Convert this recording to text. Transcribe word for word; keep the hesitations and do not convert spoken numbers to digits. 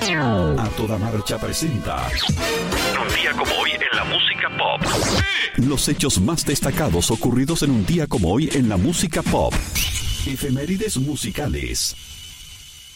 A Toda Marcha presenta Un día como hoy en la música pop. Los hechos más destacados ocurridos en un día como hoy en la música pop. Efemérides musicales.